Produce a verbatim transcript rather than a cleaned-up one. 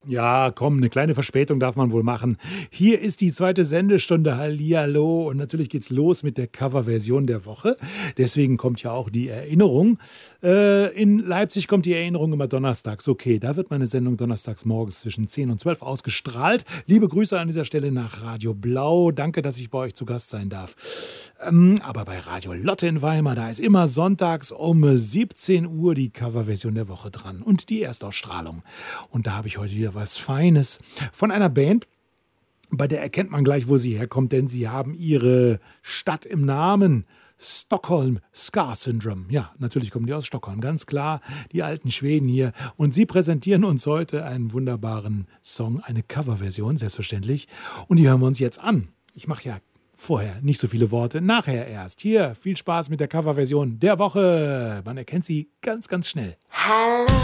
Ja, komm, eine kleine Verspätung darf man wohl machen. Hier ist die zweite Sendestunde. Hallihallo. Und natürlich geht's los mit der Coverversion der Woche. Deswegen kommt ja auch die Erinnerung. Äh, in Leipzig kommt die Erinnerung immer donnerstags. Okay, da wird meine Sendung donnerstags morgens zwischen zehn und zwölf ausgestrahlt. Liebe Grüße an dieser Stelle nach Radio Blau. Danke, dass ich bei euch zu Gast sein darf. Ähm, aber bei Radio Lotte in Weimar, da ist immer sonntags um siebzehn Uhr die Coverversion der Woche dran. Und die Erstausstrahlung. Und da habe ich heute wieder was Feines von einer Band, bei der erkennt man gleich, wo sie herkommt, denn sie haben ihre Stadt im Namen. Stockholm Scar Syndrome. Ja, natürlich kommen die aus Stockholm, ganz klar, die alten Schweden hier. Und sie präsentieren uns heute einen wunderbaren Song, eine Coverversion, selbstverständlich. Und die hören wir uns jetzt an. Ich mache ja vorher nicht so viele Worte, nachher erst. Hier, viel Spaß mit der Coverversion der Woche. Man erkennt sie ganz, ganz schnell. Hallo.